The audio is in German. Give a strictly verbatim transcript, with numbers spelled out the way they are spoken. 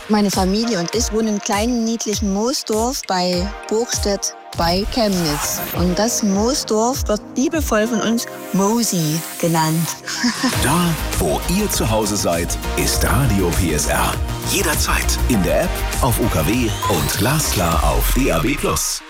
Meine Familie und ich wohnen im kleinen, niedlichen Moosdorf bei Burgstedt bei Chemnitz. Und das Moosdorf wird liebevoll von uns Mosi genannt. Da, wo ihr zu Hause seid, ist Radio P S R. Jederzeit in der App, auf U K W und glasklar auf D A B plus.